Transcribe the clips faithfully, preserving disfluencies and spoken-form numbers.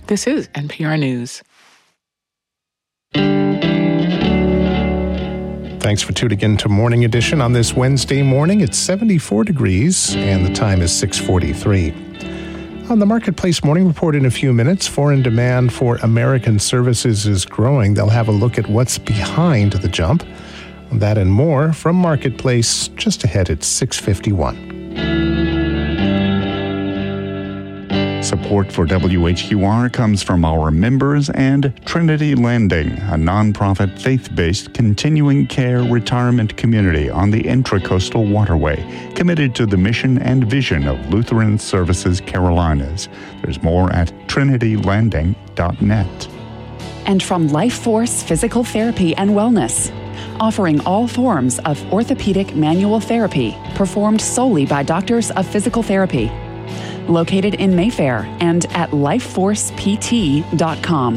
This is N P R News. Thanks for tuning in to Morning Edition on this Wednesday morning. It's seventy-four degrees and the time is six forty-three. On the Marketplace Morning Report in a few minutes, foreign demand for American services is growing. They'll have a look at what's behind the jump. That and more from Marketplace just ahead at six fifty-one. Support for W H Q R comes from our members and Trinity Landing, a nonprofit faith-based continuing care retirement community on the Intracoastal Waterway, committed to the mission and vision of Lutheran Services Carolinas. There's more at trinity landing dot net. And from Life Force Physical Therapy and Wellness, offering all forms of orthopedic manual therapy performed solely by doctors of physical therapy. Located in Mayfair and at life force p t dot com.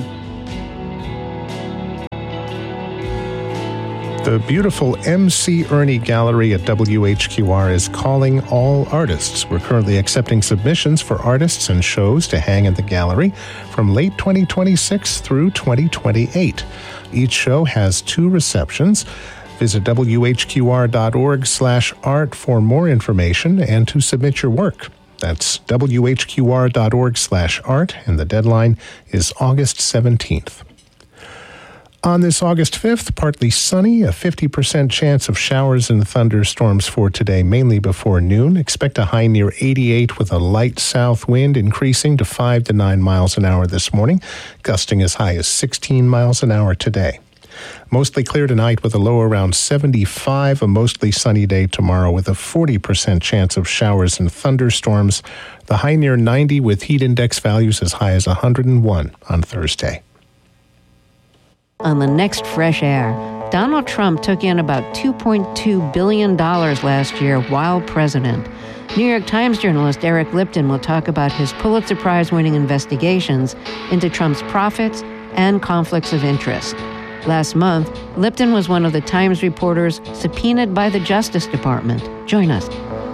The beautiful M C Ernie Gallery at W H Q R is calling all artists. We're currently accepting submissions for artists and shows to hang in the gallery from late twenty twenty-six through twenty twenty-eight. Each show has two receptions. Visit w h q r dot org slash art for more information and to submit your work. That's w h q r dot org slash art, and the deadline is August seventeenth. On this August fifth, partly sunny, a fifty percent chance of showers and thunderstorms for today, mainly before noon. Expect a high near eighty-eight with a light south wind increasing to five to nine miles an hour this morning, gusting as high as sixteen miles an hour today. Mostly clear tonight with a low around seventy-five, a mostly sunny day tomorrow with a forty percent chance of showers and thunderstorms. The high near ninety with heat index values as high as one hundred one on Thursday. On the next Fresh Air, Donald Trump took in about two point two billion dollars last year while president. New York Times journalist Eric Lipton will talk about his Pulitzer Prize-winning investigations into Trump's profits and conflicts of interest. Last month, Lipton was one of the Times reporters subpoenaed by the Justice Department. Join us.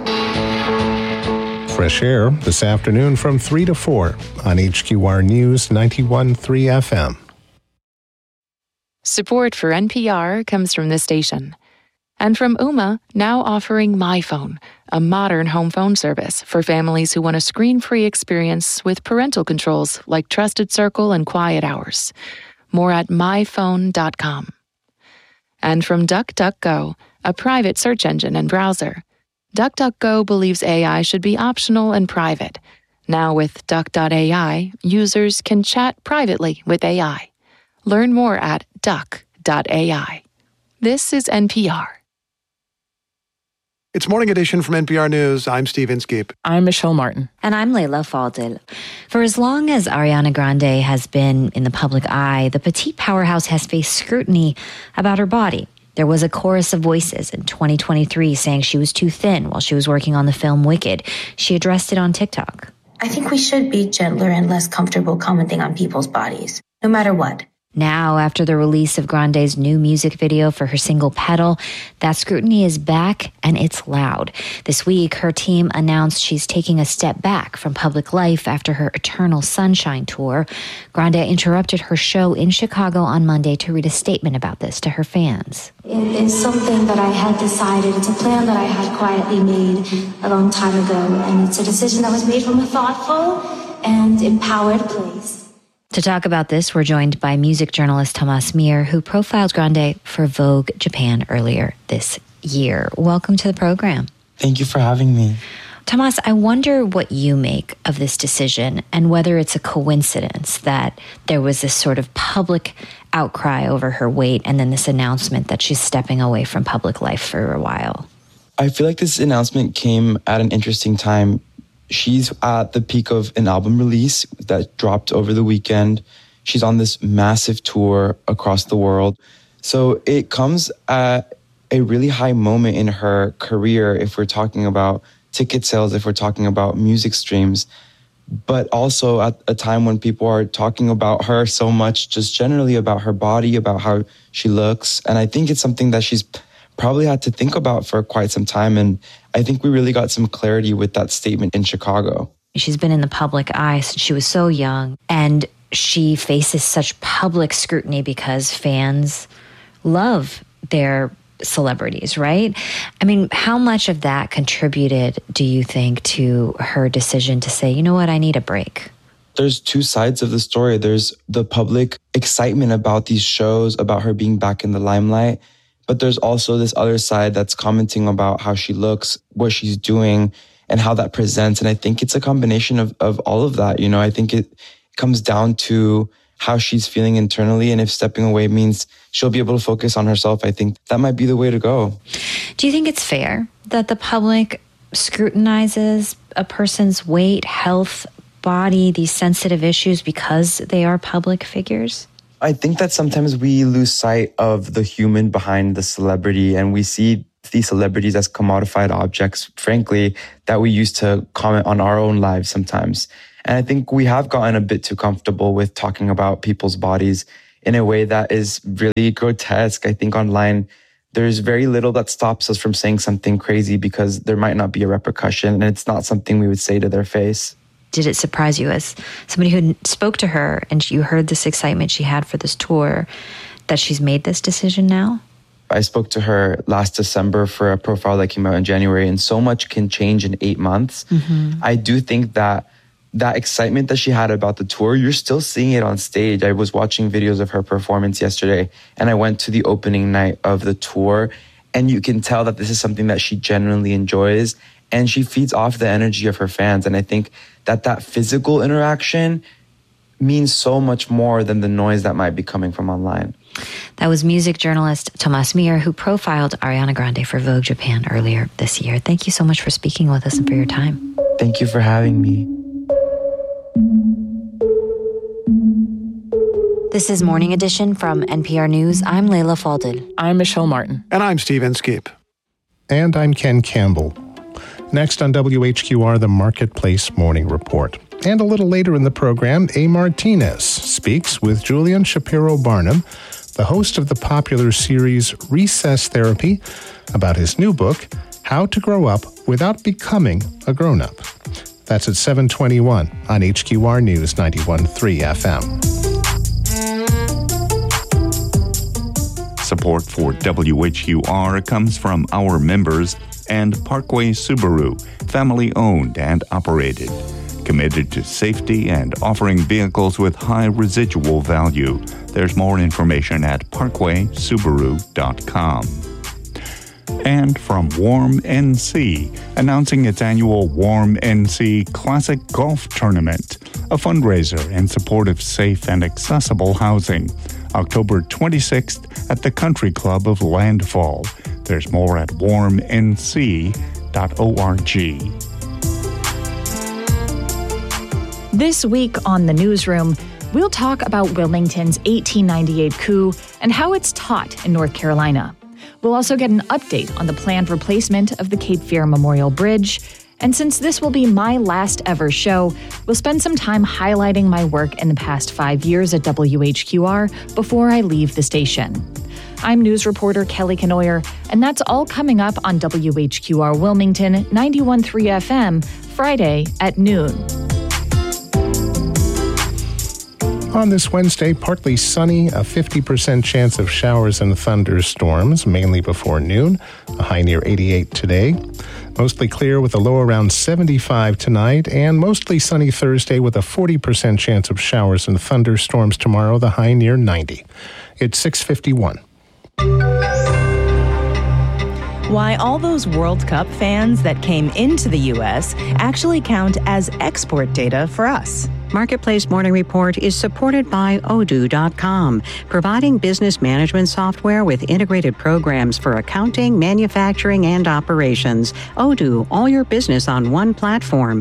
Fresh Air this afternoon from three to four on H Q R News ninety-one point three F M. Support for N P R comes from this station. And from Ooma, now offering MyPhone, a modern home phone service for families who want a screen-free experience with parental controls like Trusted Circle and Quiet Hours. More at my phone dot com. And from DuckDuckGo, a private search engine and browser. DuckDuckGo believes A I should be optional and private. Now with Duck dot A I, users can chat privately with A I. Learn more at duck dot A I. This is N P R. It's Morning Edition from N P R News. I'm Steve Inskeep. I'm Michelle Martin. And I'm Layla Faldil. For as long as Ariana Grande has been in the public eye, the petite powerhouse has faced scrutiny about her body. There was a chorus of voices in twenty twenty-three saying she was too thin while she was working on the film Wicked. She addressed it on TikTok. I think we should be gentler and less comfortable commenting on people's bodies, no matter what. Now, after the release of Grande's new music video for her single Petal, that scrutiny is back and it's loud. This week, her team announced she's taking a step back from public life after her Eternal Sunshine tour. Grande interrupted her show in Chicago on Monday to read a statement about this to her fans. It is something that I had decided. It's a plan that I had quietly made a long time ago, and it's a decision that was made from a thoughtful and empowered place. To talk about this, we're joined by music journalist Thomas Mir, who profiled Grande for Vogue Japan earlier this year. Welcome to the program. Thank you for having me. Thomas, I wonder what you make of this decision and whether it's a coincidence that there was this sort of public outcry over her weight and then this announcement that she's stepping away from public life for a while. I feel like this announcement came at an interesting time. She's at the peak of an album release that dropped over the weekend. She's on this massive tour across the world. So it comes at a really high moment in her career if we're talking about ticket sales, if we're talking about music streams, but also at a time when people are talking about her so much, just generally about her body, about how she looks. And I think it's something that she's probably had to think about for quite some time. And I think we really got some clarity with that statement in Chicago. She's been in the public eye since she was so young. And she faces such public scrutiny because fans love their celebrities, right? I mean, how much of that contributed, do you think, to her decision to say, you know what, I need a break? There's two sides of the story. There's the public excitement about these shows, about her being back in the limelight. But there's also this other side that's commenting about how she looks, what she's doing, and how that presents. And I think it's a combination of, of all of that. You know, I think it comes down to how she's feeling internally. And if stepping away means she'll be able to focus on herself, I think that might be the way to go. Do you think it's fair that the public scrutinizes a person's weight, health, body, these sensitive issues because they are public figures? I think that sometimes we lose sight of the human behind the celebrity, and we see these celebrities as commodified objects, frankly, that we use to comment on our own lives sometimes. And I think we have gotten a bit too comfortable with talking about people's bodies in a way that is really grotesque. I think online, there's very little that stops us from saying something crazy because there might not be a repercussion, and it's not something we would say to their face. Did it surprise you as somebody who spoke to her and you heard this excitement she had for this tour, that she's made this decision now? I spoke to her last December for a profile that came out in January, and so much can change in eight months. Mm-hmm. I do think that that excitement that she had about the tour, you're still seeing it on stage. I was watching videos of her performance yesterday, and I went to the opening night of the tour, and you can tell that this is something that she genuinely enjoys, and she feeds off the energy of her fans. And I think that that physical interaction means so much more than the noise that might be coming from online. That was music journalist Tomas Mir, who profiled Ariana Grande for Vogue Japan earlier this year. Thank you so much for speaking with us and for your time. Thank you for having me. This is Morning Edition from N P R News. I'm Leila Falded. I'm Michelle Martin. And I'm Steve Inskeep. And I'm Ken Campbell. Next on W H Q R, the Marketplace Morning Report. And a little later in the program, A. Martinez speaks with Julian Shapiro Barnum, the host of the popular series Recess Therapy, about his new book, How to Grow Up Without Becoming a Grown-Up. That's at seven twenty-one on H Q R News ninety-one point three F M. Support for W H U R comes from our members and Parkway Subaru, family-owned and operated. Committed to safety and offering vehicles with high residual value. There's more information at parkway subaru dot com. And from Warm N C, announcing its annual Warm N C Classic Golf Tournament, a fundraiser in support of safe and accessible housing. October twenty-sixth at the Country Club of Landfall. There's more at warm n c dot org. This week on The Newsroom, we'll talk about Wilmington's eighteen ninety-eight coup and how it's taught in North Carolina. We'll also get an update on the planned replacement of the Cape Fear Memorial Bridge. And since this will be my last ever show, we'll spend some time highlighting my work in the past five years at W H Q R before I leave the station. I'm news reporter Kelly Kenoyer, and that's all coming up on W H Q R Wilmington ninety-one point three F M, Friday at noon. On this Wednesday, partly sunny, a fifty percent chance of showers and thunderstorms, mainly before noon, a high near eighty-eight today. Mostly clear with a low around seventy-five tonight, and mostly sunny Thursday with a forty percent chance of showers and thunderstorms tomorrow, the high near ninety. It's six fifty-one. Why all those World Cup fans that came into the U S actually count as export data for us. Marketplace Morning Report is supported by Odoo dot com, providing business management software with integrated programs for accounting, manufacturing, and operations. Odoo, all your business on one platform.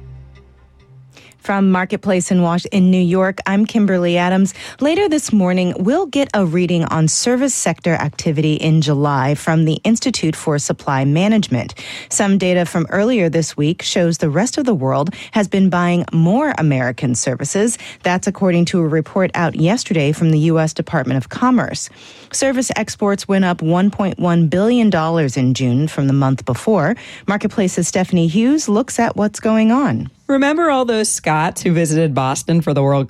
From Marketplace in Was- in New York, I'm Kimberly Adams. Later this morning, we'll get a reading on service sector activity in July from the Institute for Supply Management. Some data from earlier this week shows the rest of the world has been buying more American services. That's according to a report out yesterday from the U S Department of Commerce. Service exports went up one point one billion dollars in June from the month before. Marketplace's Stephanie Hughes looks at what's going on. Remember all those Scots who visited Boston for the World Cup?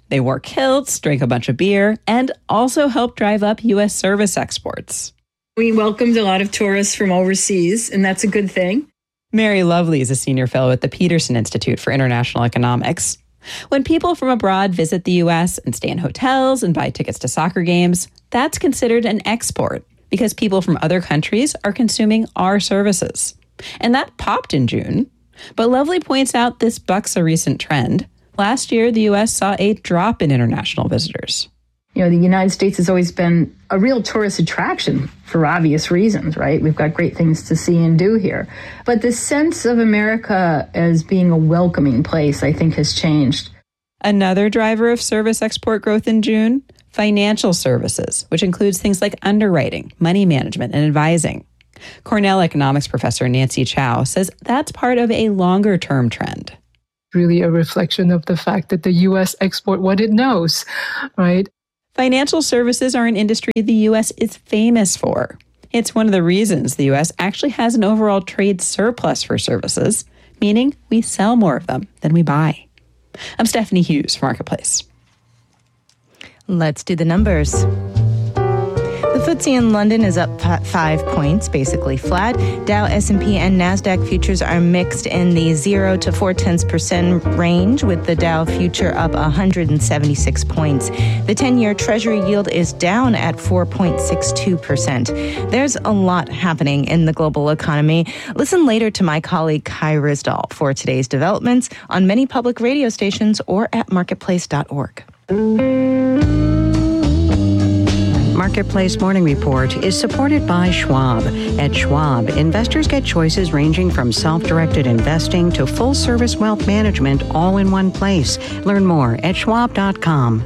They wore kilts, drank a bunch of beer, and also helped drive up U S service exports. We welcomed a lot of tourists from overseas, and that's a good thing. Mary Lovely is a senior fellow at the Peterson Institute for International Economics. When people from abroad visit the U S and stay in hotels and buy tickets to soccer games, that's considered an export because people from other countries are consuming our services. And that popped in June. But Lovely points out this bucks a recent trend. Last year, the U S saw a drop in international visitors. You know, the United States has always been a real tourist attraction for obvious reasons, right? We've got great things to see and do here. But the sense of America as being a welcoming place, I think, has changed. Another driver of service export growth in June, financial services, which includes things like underwriting, money management, and advising. Cornell economics professor Nancy Chow says that's part of a longer-term trend. Really a reflection of the fact that the U S export what it knows, right? Financial services are an industry the U S is famous for. It's one of the reasons the U S actually has an overall trade surplus for services, meaning we sell more of them than we buy. I'm Stephanie Hughes for Marketplace. Let's do the numbers. The F T S E in London is up five points, basically flat. Dow, S and P, and NASDAQ futures are mixed in the zero to four tenths percent range, with the Dow future up one hundred seventy-six points. The ten-year Treasury yield is down at four point six two percent. There's a lot happening in the global economy. Listen later to my colleague Kai Risdall for today's developments on many public radio stations or at marketplace dot org. Marketplace Morning Report is supported by Schwab. At Schwab, investors get choices ranging from self-directed investing to full-service wealth management all in one place. Learn more at schwab dot com.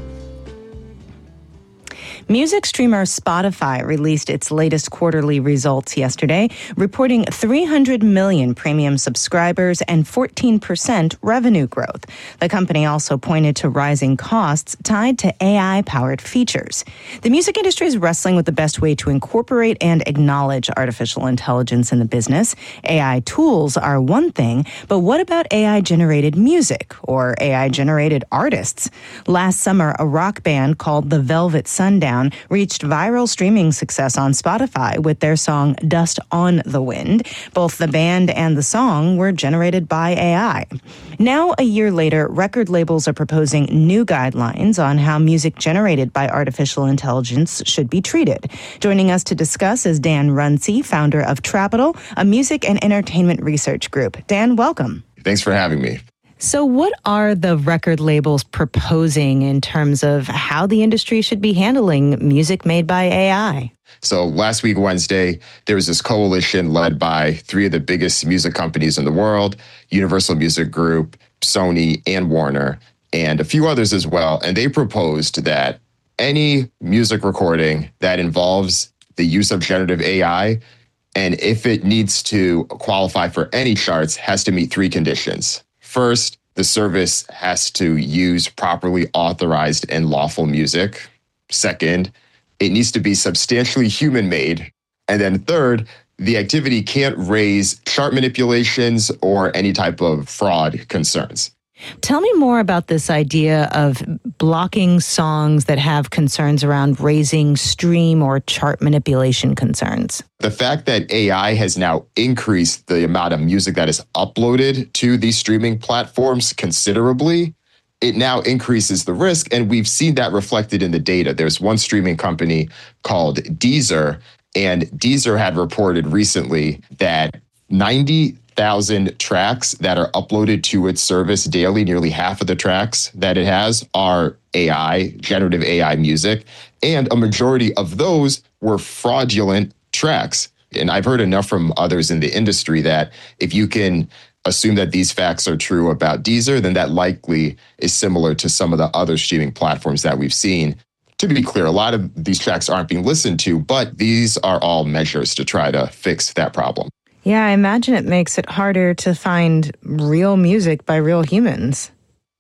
Music streamer Spotify released its latest quarterly results yesterday, reporting three hundred million premium subscribers and fourteen percent revenue growth. The company also pointed to rising costs tied to A I-powered features. The music industry is wrestling with the best way to incorporate and acknowledge artificial intelligence in the business. A I tools are one thing, but what about A I-generated music or A I-generated artists? Last summer, a rock band called the Velvet Sundown reached viral streaming success on Spotify with their song Dust on the Wind. Both the band and the song were generated by A I. Now, a year later, record labels are proposing new guidelines on how music generated by artificial intelligence should be treated. Joining us to discuss is Dan Runcie, founder of Trapital, a music and entertainment research group. Dan, welcome. Thanks for having me. So what are the record labels proposing in terms of how the industry should be handling music made by A I? So last week, Wednesday, there was this coalition led by three of the biggest music companies in the world, Universal Music Group, Sony, and Warner, and a few others as well. And they proposed that any music recording that involves the use of generative A I, and if it needs to qualify for any charts, has to meet three conditions. First, the service has to use properly authorized and lawful music. Second, it needs to be substantially human-made. And then third, the activity can't raise chart manipulations or any type of fraud concerns. Tell me more about this idea of blocking songs that have concerns around raising stream or chart manipulation concerns. The fact that A I has now increased the amount of music that is uploaded to these streaming platforms considerably, it now increases the risk, and we've seen that reflected in the data. There's one streaming company called Deezer, and Deezer had reported recently that ninety thousand tracks that are uploaded to its service daily, nearly half of the tracks that it has are A I, generative A I music, and a majority of those were fraudulent tracks. And I've heard enough from others in the industry that if you can assume that these facts are true about Deezer, then that likely is similar to some of the other streaming platforms that we've seen. To be clear, a lot of these tracks aren't being listened to, but these are all measures to try to fix that problem. Yeah, I imagine it makes it harder to find real music by real humans.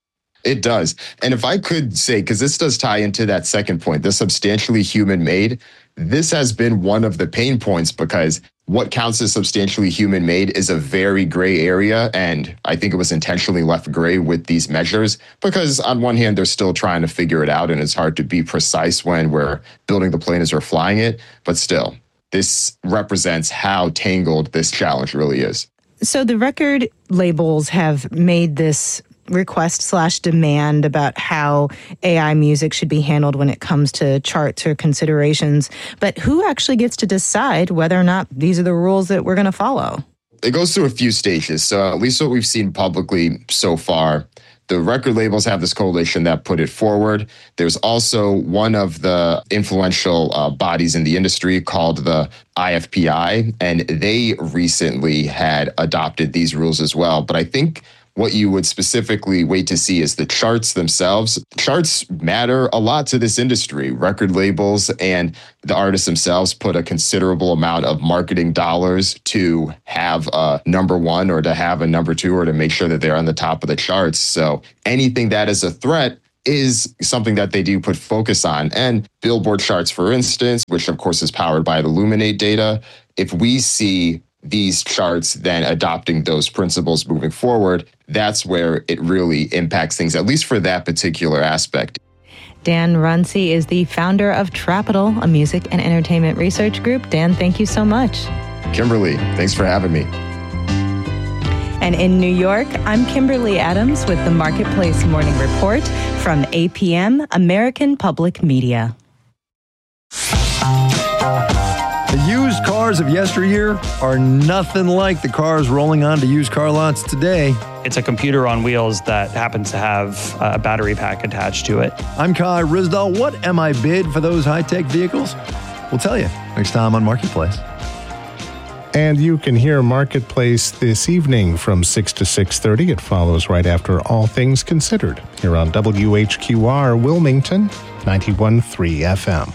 It does. And if I could say, because this does tie into that second point, the substantially human-made, this has been one of the pain points because what counts as substantially human-made is a very gray area, and I think it was intentionally left gray with these measures because on one hand, they're still trying to figure it out, and it's hard to be precise when we're building the plane as we're flying it, but still, this represents how tangled this challenge really is. So the record labels have made this request slash demand about how A I music should be handled when it comes to charts or considerations. But who actually gets to decide whether or not these are the rules that we're going to follow? It goes through a few stages. So at least what we've seen publicly so far, the record labels have this coalition that put it forward. There's also one of the influential uh, bodies in the industry called the I F P I, and they recently had adopted these rules as well. But I think what you would specifically wait to see is the charts themselves. Charts matter a lot to this industry. Record labels and the artists themselves put a considerable amount of marketing dollars to have a number one or to have a number two or to make sure that they're on the top of the charts. So anything that is a threat is something that they do put focus on. And Billboard charts, for instance, which of course is powered by the Luminate data, if we see these charts then adopting those principles moving forward, that's where it really impacts things, at least for that particular aspect. Dan Runcie is the founder of Trapital, a music and entertainment research group. Dan, thank you so much. Kimberly, thanks for having me. And in New York, I'm Kimberly Adams with the Marketplace Morning Report from A P M, American Public Media. The used cars of yesteryear are nothing like the cars rolling onto used car lots today. It's a computer on wheels that happens to have a battery pack attached to it. I'm Kai Risdall. What am I bid for those high-tech vehicles? We'll tell you next time on Marketplace. And you can hear Marketplace this evening from six to six thirty. It follows right after All Things Considered here on W H Q R Wilmington, ninety-one point three F M.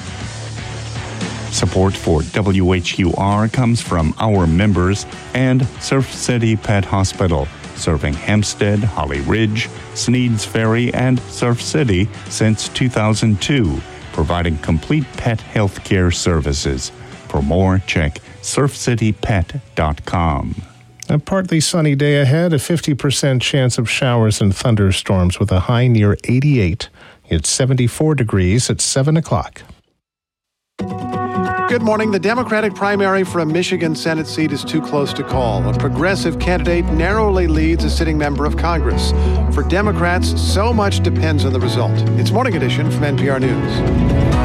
Support for W H Q R comes from our members and Surf City Pet Hospital, serving Hempstead, Holly Ridge, Sneads Ferry, and Surf City since two thousand two, providing complete pet health care services. For more, check surf city pet dot com. A partly sunny day ahead, a fifty percent chance of showers and thunderstorms with a high near eighty-eight. It's seventy-four degrees at seven o'clock. Good morning. The Democratic primary for a Michigan Senate seat is too close to call. A progressive candidate narrowly leads a sitting member of Congress. For Democrats, so much depends on the result. It's Morning Edition from N P R News.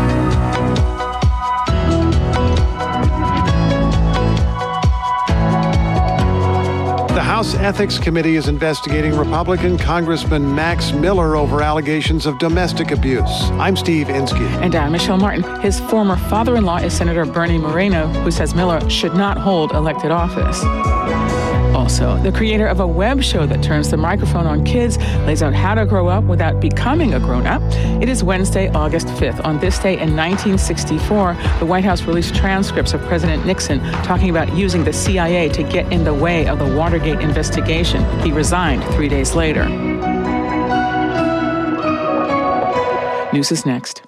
The House Ethics Committee is investigating Republican Congressman Max Miller over allegations of domestic abuse. I'm Steve Inskeep. And I'm Michelle Martin. His former father-in-law is Senator Bernie Moreno, who says Miller should not hold elected office. Also, the creator of a web show that turns the microphone on kids lays out how to grow up without becoming a grown-up. It is Wednesday, August fifth. On this day in nineteen sixty-four, the White House released transcripts of President Nixon talking about using the C I A to get in the way of the Watergate investigation. He resigned three days later. News is next.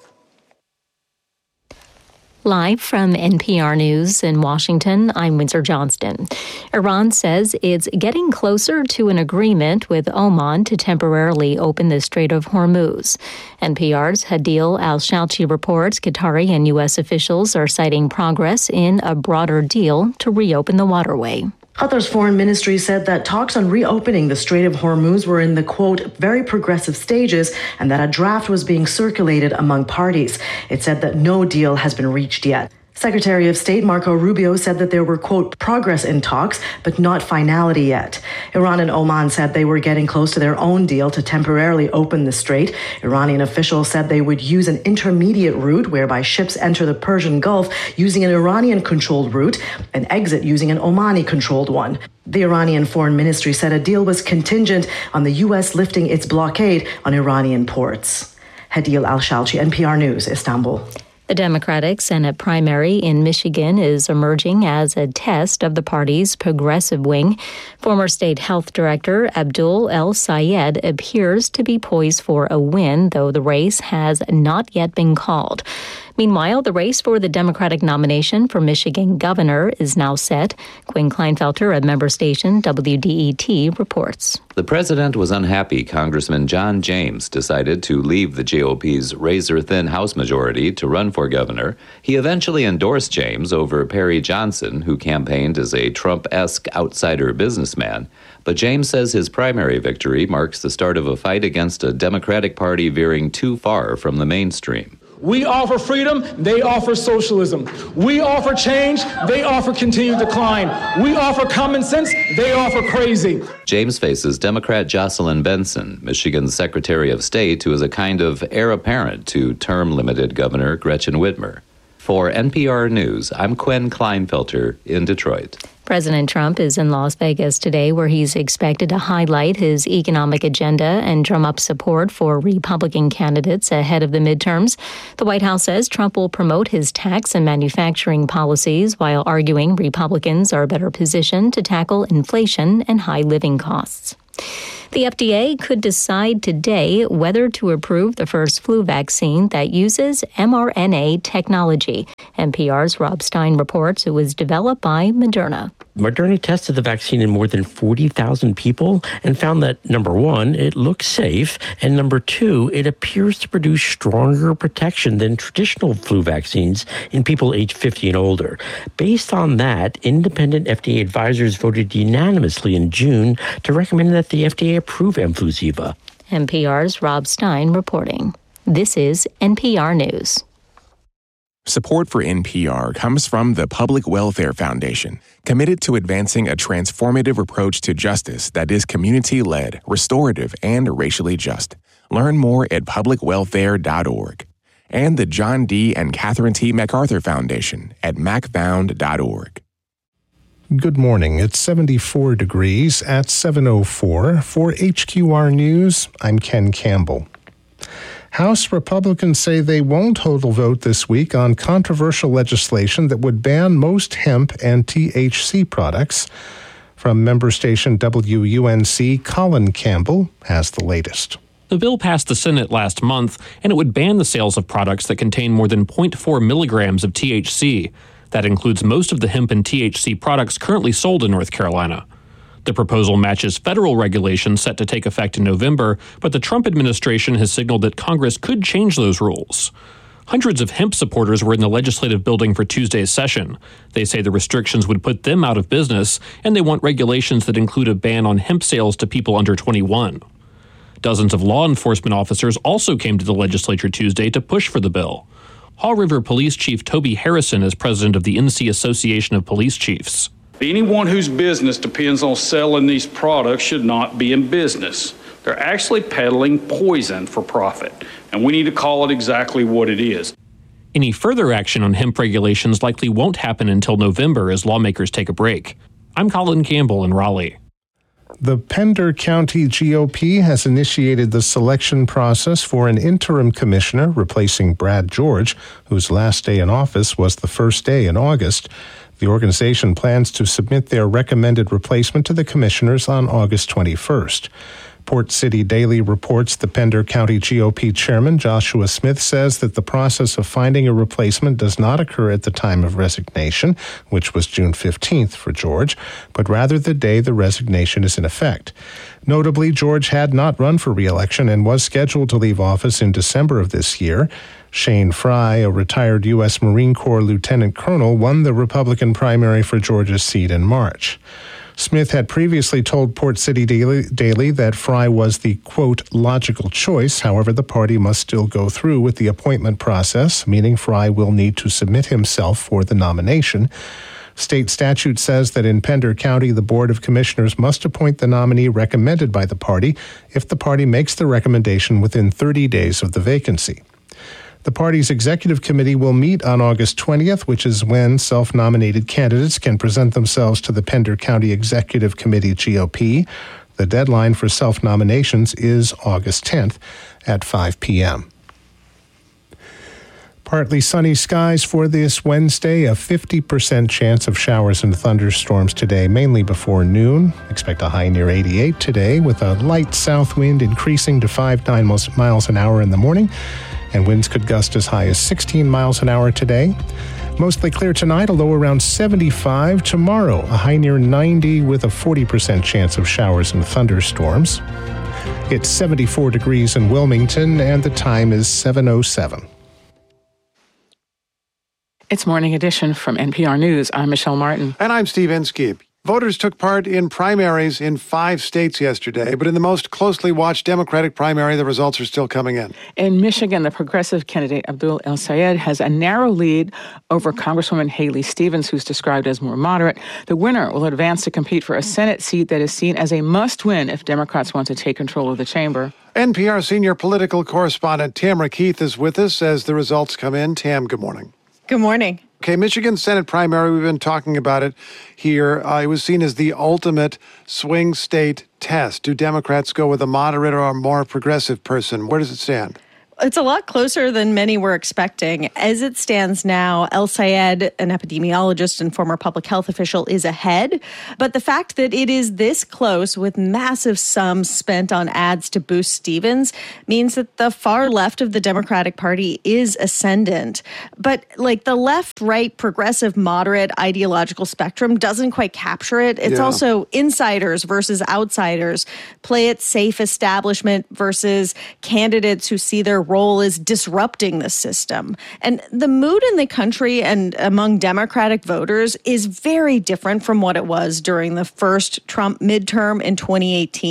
Live from N P R News in Washington, I'm Windsor Johnston. Iran says it's getting closer to an agreement with Oman to temporarily open the Strait of Hormuz. N P R's Hadil Al-Shalchi reports Qatari and U S officials are citing progress in a broader deal to reopen the waterway. Qatar's foreign ministry said that talks on reopening the Strait of Hormuz were in the, quote, very progressive stages and that a draft was being circulated among parties. It said that no deal has been reached yet. Secretary of State Marco Rubio said that there were, quote, progress in talks, but not finality yet. Iran and Oman said they were getting close to their own deal to temporarily open the strait. Iranian officials said they would use an intermediate route whereby ships enter the Persian Gulf using an Iranian-controlled route and exit using an Omani-controlled one. The Iranian Foreign Ministry said a deal was contingent on the U S lifting its blockade on Iranian ports. Hadil Al-Shalchi, N P R News, Istanbul. The Democratic Senate primary in Michigan is emerging as a test of the party's progressive wing. Former state health director Abdul El Sayed appears to be poised for a win, though the race has not yet been called. Meanwhile, the race for the Democratic nomination for Michigan governor is now set. Quinn Kleinfelter of member station W D E T reports. The president was unhappy Congressman John James decided to leave the G O P's razor-thin House majority to run for governor. He eventually endorsed James over Perry Johnson, who campaigned as a Trump-esque outsider businessman. But James says his primary victory marks the start of a fight against a Democratic Party veering too far from the mainstream. We offer freedom, they offer socialism. We offer change, they offer continued decline. We offer common sense, they offer crazy. James faces Democrat Jocelyn Benson, Michigan's Secretary of State, who is a kind of heir apparent to term-limited Governor Gretchen Whitmer. For N P R News, I'm Quinn Kleinfelter in Detroit. President Trump is in Las Vegas today, where he's expected to highlight his economic agenda and drum up support for Republican candidates ahead of the midterms. The White House says Trump will promote his tax and manufacturing policies while arguing Republicans are better positioned to tackle inflation and high living costs. The F D A could decide today whether to approve the first flu vaccine that uses mRNA technology. N P R's Rob Stein reports it was developed by Moderna. Moderna tested the vaccine in more than forty thousand people and found that, number one, it looks safe, and number two, it appears to produce stronger protection than traditional flu vaccines in people aged fifty and older. Based on that, independent F D A advisors voted unanimously in June to recommend that the F D A approve Mfluziva. N P R's Rob Stein reporting. This is N P R News. Support for N P R comes from the Public Welfare Foundation, committed to advancing a transformative approach to justice that is community-led, restorative, and racially just. Learn more at public welfare dot org. And the John D. and Catherine T. MacArthur Foundation at mac found dot org. Good morning. It's seventy-four degrees at seven oh four. For H Q R News, I'm Ken Campbell. House Republicans say they won't hold a vote this week on controversial legislation that would ban most hemp and T H C products. From member station W U N C, Colin Campbell has the latest. The bill passed the Senate last month, and it would ban the sales of products that contain more than zero point four milligrams of T H C. That includes most of the hemp and T H C products currently sold in North Carolina. The proposal matches federal regulations set to take effect in November, but the Trump administration has signaled that Congress could change those rules. Hundreds of hemp supporters were in the legislative building for Tuesday's session. They say the restrictions would put them out of business, and they want regulations that include a ban on hemp sales to people under twenty-one. Dozens of law enforcement officers also came to the legislature Tuesday to push for the bill. Haw River Police Chief Toby Harrison is president of the N C Association of Police Chiefs. Anyone whose business depends on selling these products should not be in business. They're actually peddling poison for profit, and we need to call it exactly what it is. Any further action on hemp regulations likely won't happen until November as lawmakers take a break. I'm Colin Campbell in Raleigh. The Pender County G O P has initiated the selection process for an interim commissioner replacing Brad George, whose last day in office was the first day in August. The organization plans to submit their recommended replacement to the commissioners on August twenty-first. Port City Daily reports the Pender County G O P chairman, Joshua Smith, says that the process of finding a replacement does not occur at the time of resignation, which was June fifteenth for George, but rather the day the resignation is in effect. Notably, George had not run for re-election and was scheduled to leave office in December of this year. Shane Fry, a retired U S Marine Corps lieutenant colonel, won the Republican primary for Georgia's seat in March. Smith had previously told Port City Daily, Daily that Fry was the, quote, logical choice. However, the party must still go through with the appointment process, meaning Fry will need to submit himself for the nomination. State statute says that in Pender County, the Board of Commissioners must appoint the nominee recommended by the party if the party makes the recommendation within thirty days of the vacancy. The party's executive committee will meet on August twentieth, which is when self-nominated candidates can present themselves to the Pender County Executive Committee G O P. The deadline for self-nominations is August tenth at five p.m. Partly sunny skies for this Wednesday, a fifty percent chance of showers and thunderstorms today, mainly before noon. Expect a high near eighty-eight today with a light south wind increasing to five to nine miles an hour in the morning. and winds could gust as high as sixteen miles an hour today. Mostly clear tonight, a low around seventy-five. Tomorrow, a high near ninety with a forty percent chance of showers and thunderstorms. It's seventy-four degrees in Wilmington, and the time is seven oh seven. It's Morning Edition from N P R News. I'm Michelle Martin. And I'm Steve Inskeep. Voters took part in primaries in five states yesterday, but in the most closely watched Democratic primary, the results are still coming in. In Michigan, the progressive candidate Abdul El-Sayed has a narrow lead over Congresswoman Haley Stevens, who's described as more moderate. The winner will advance to compete for a Senate seat that is seen as a must-win if Democrats want to take control of the chamber. N P R senior political correspondent Tamara Keith is with us as the results come in. Tam, good morning. Good morning. Okay, Michigan Senate primary, we've been talking about it here. Uh, it was seen as the ultimate swing state test. Do Democrats go with a moderate or a more progressive person? Where does it stand? It's a lot closer than many were expecting. As it stands now, El-Sayed, an epidemiologist and former public health official, is ahead. But the fact that it is this close with massive sums spent on ads to boost Stevens means that the far left of the Democratic Party is ascendant. But like the left, right, progressive, moderate ideological spectrum doesn't quite capture it. It's yeah. also insiders versus outsiders, play it safe establishment versus candidates who see their role is disrupting the system. And the mood in the country and among Democratic voters is very different from what it was during the first Trump midterm in twenty eighteen.